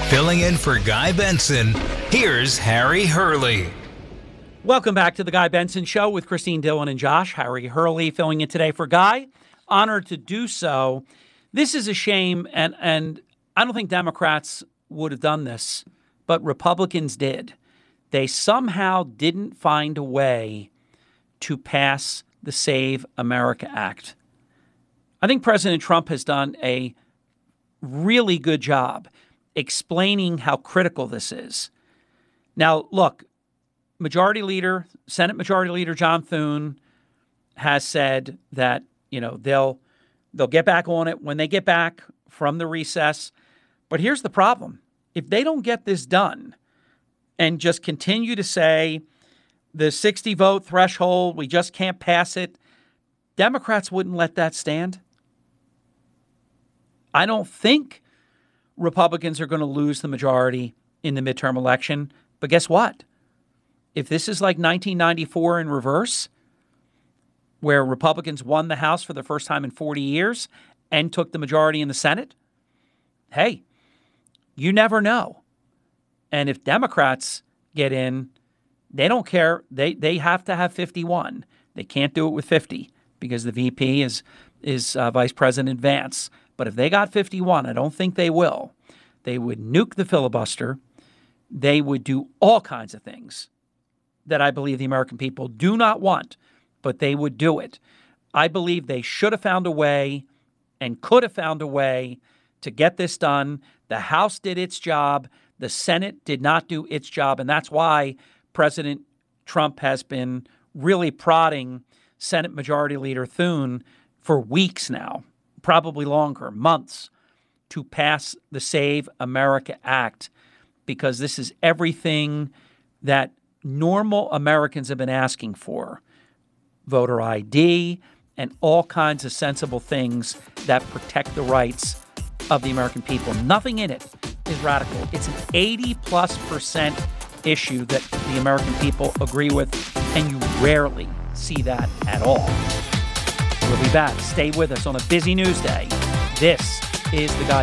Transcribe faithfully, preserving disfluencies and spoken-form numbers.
Filling in for Guy Benson, here's Harry Hurley. Welcome back to the Guy Benson Show with Christine Dillon and Josh. Harry Hurley filling in today for Guy. Honored to do so. This is a shame, and, and I don't think Democrats would have done this, but Republicans did. They somehow didn't find a way to pass the Save America Act. I think President Trump has done a really good job explaining how critical this is. Now, look, Majority Leader, Senate Majority Leader John Thune has said that, you know, they'll they'll get back on it when they get back from the recess. But here's the problem. If they don't get this done and just continue to say the sixty vote threshold, we just can't pass it, Democrats wouldn't let that stand. I don't think Republicans are going to lose the majority in the midterm election. But guess what? If this is like nineteen ninety-four in reverse, where Republicans won the House for the first time in forty years and took the majority in the Senate, hey, you never know. And if Democrats get in, they don't care. They they have to have fifty-one. They can't do it with fifty because the V P is, is uh, Vice President Vance. But if they got fifty-one, I don't think they will. They would nuke the filibuster. They would do all kinds of things that I believe the American people do not want, but they would do it. I believe they should have found a way and could have found a way to get this done. The House did its job. The Senate did not do its job. And that's why President Trump has been really prodding Senate Majority Leader Thune for weeks now, probably longer, months, to pass the Save America Act, because this is everything that normal Americans have been asking for. Voter I D and all kinds of sensible things that protect the rights of the American people. Nothing in it is radical. It's an eighty plus percent issue that the American people agree with, and you rarely see that at all. We'll be back. Stay with us on a busy news day. This is the Guy